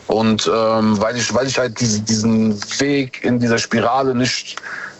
Und weil ich halt diesen Weg in dieser Spirale nicht,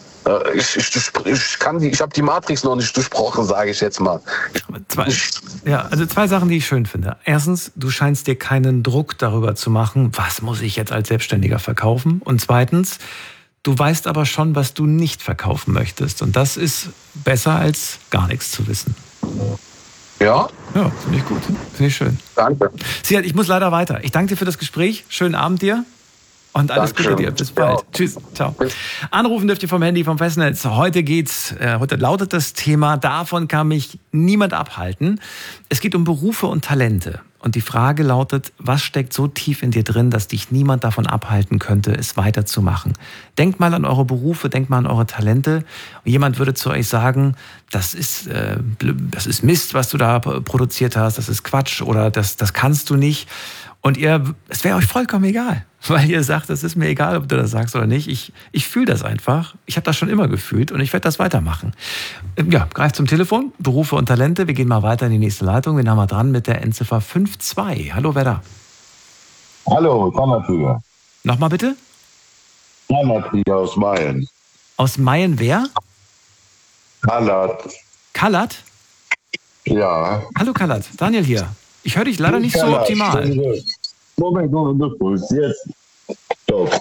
ich habe die Matrix noch nicht durchbrochen, sage ich jetzt mal. Zwei Sachen, die ich schön finde. Erstens, du scheinst dir keinen Druck darüber zu machen, was muss ich jetzt als Selbstständiger verkaufen? Und zweitens, du weißt aber schon, was du nicht verkaufen möchtest. Und das ist besser als gar nichts zu wissen. Ja? Ja, finde ich gut. Finde ich schön. Danke. Siad, ich muss leider weiter. Ich danke dir für das Gespräch. Schönen Abend dir. Und alles Gute dir. Bis bald. Ja. Tschüss. Ciao. Anrufen dürft ihr vom Handy, vom Festnetz. Heute lautet das Thema, davon kann mich niemand abhalten. Es geht um Berufe und Talente. Und die Frage lautet, was steckt so tief in dir drin, dass dich niemand davon abhalten könnte, es weiterzumachen? Denkt mal an eure Berufe, denkt mal an eure Talente. Und jemand würde zu euch sagen, das ist Mist, was du da produziert hast, das ist Quatsch oder das kannst du nicht. Und es wäre euch vollkommen egal, weil ihr sagt, es ist mir egal, ob du das sagst oder nicht. Ich fühle das einfach. Ich habe das schon immer gefühlt und ich werde das weitermachen. Ja, greift zum Telefon, Berufe und Talente. Wir gehen mal weiter in die nächste Leitung. Wen haben wir dran mit der Endziffer 52? Hallo, wer da? Hallo, Talat hier. Nochmal bitte? Talat hier aus Mayen. Aus Mayen wer? Talat. Kalat? Ja. Hallo Kalat, Daniel hier. Ich höre dich leider nicht so optimal. Moment, jetzt. Stopp.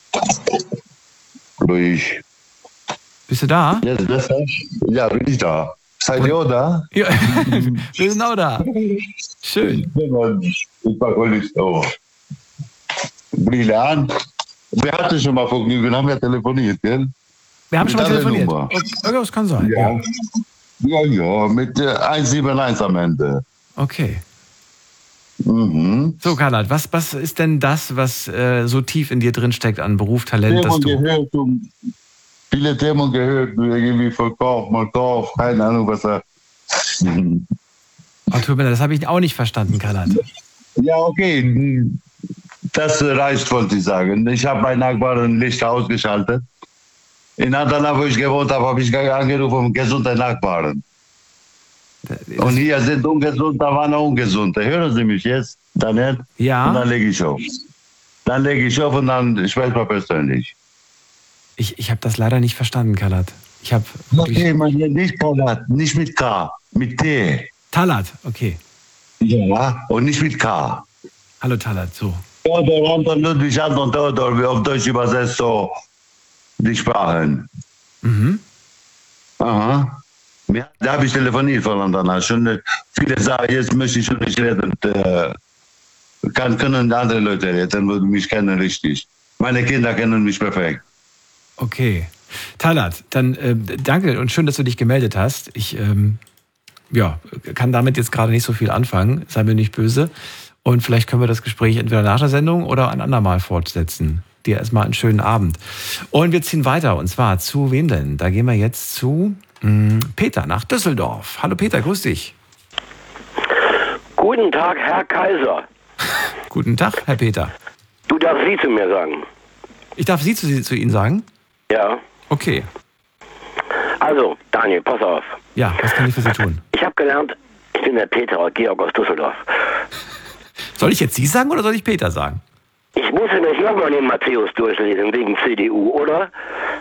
Ruhig. Bist du da? Jetzt besser? Ja, bin ich da. Seid ihr auch da? Ja, wir sind auch da. Schön. Ich war wohl nicht so. Brille an. Wir hatten schon mal Vergnügen, haben ja telefoniert, gell? Wir haben schon mal telefoniert. Okay, das kann sein. Ja, mit 171 am Ende. Okay. Mhm. So, Kalat, was ist denn das, was so tief in dir drin steckt an Beruf, Talent, dass du... Viele Themen gehört, irgendwie Verkauf, keine Ahnung, was er... Oh, tut mir leid, das habe ich auch nicht verstanden, Kalat. Ja, okay, das reicht, wollte ich sagen. Ich habe bei Nachbarn Licht ausgeschaltet. In Adana, wo ich gewohnt habe, habe ich angerufen, gesunde Nachbarn. Und hier sind ungesund, da waren ungesunde. Hören Sie mich jetzt, Daniel? Ja. Und dann lege ich auf. Dann lege ich auf und dann spreche ich mal persönlich. Ich habe das leider nicht verstanden, Kalat. Okay, nicht Talat, nicht mit K, mit T. Talat, okay. Ja, und nicht mit K. Hallo Talat, so. Theodor, Anton, Ludwig, Anton, Theodor, wie auf Deutsch übersetzt so die Sprachen. Mhm. Aha. Ja, da habe ich telefoniert voneinander. Schon viele sagen, jetzt möchte ich schon nicht reden. Können andere Leute reden, die mich kennen richtig. Meine Kinder kennen mich perfekt. Okay. Talat, dann danke und schön, dass du dich gemeldet hast. Ich kann damit jetzt gerade nicht so viel anfangen, sei mir nicht böse. Und vielleicht können wir das Gespräch entweder nach der Sendung oder ein andermal fortsetzen. Dir erstmal einen schönen Abend. Und wir ziehen weiter, und zwar zu wem denn? Da gehen wir jetzt zu Peter nach Düsseldorf. Hallo Peter, grüß dich. Guten Tag, Herr Kaiser. Guten Tag, Herr Peter. Du darfst Sie zu mir sagen. Ich darf Sie zu Ihnen sagen? Ja. Okay. Also, Daniel, pass auf. Ja, was kann ich für Sie tun? Ich habe gelernt, ich bin der Peter Georg aus Düsseldorf. Soll ich jetzt Sie sagen oder soll ich Peter sagen? Ich muss ja nicht nochmal den Matthäus durchlesen wegen CDU, oder?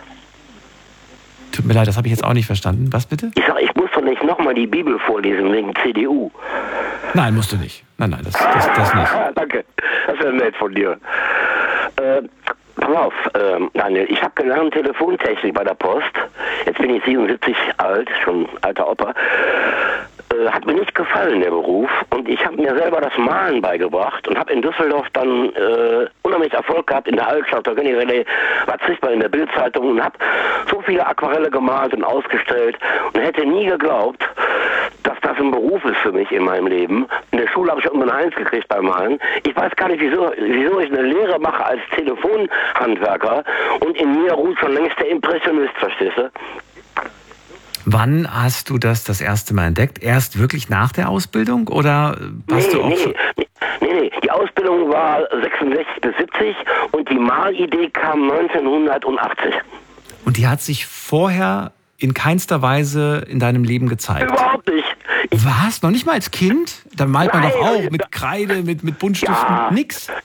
Tut mir leid, das habe ich jetzt auch nicht verstanden. Was bitte? Ich sag, ich muss doch nicht nochmal die Bibel vorlesen wegen CDU. Nein, musst du nicht. Nein, das nicht. Danke, das wäre nett von dir. Pass auf, Daniel, ich habe gelernt Telefontechnik bei der Post. Jetzt bin ich 77 alt, schon alter Opa. Hat mir nicht gefallen, der Beruf. Und ich habe mir selber das Malen beigebracht und habe in Düsseldorf dann unheimlich Erfolg gehabt in der Altstadt. Da war sichtbar in der Bildzeitung und habe so viele Aquarelle gemalt und ausgestellt und hätte nie geglaubt, dass das ein Beruf ist für mich in meinem Leben. In der Schule habe ich irgendwann eine 1 gekriegt beim Malen. Ich weiß gar nicht, wieso ich eine Lehre mache als Telefonhandwerker und in mir ruht schon längst der Impressionist, verstehst du? Wann hast du das erste Mal entdeckt? Erst wirklich nach der Ausbildung oder hast du auch schon... Nee, die Ausbildung war 66 bis 70 und die Malidee kam 1980. Und die hat sich vorher in keinster Weise in deinem Leben gezeigt? Überhaupt nicht. Was? Noch nicht mal als Kind? Da malt man doch auch mit Kreide, mit Buntstiften, nix?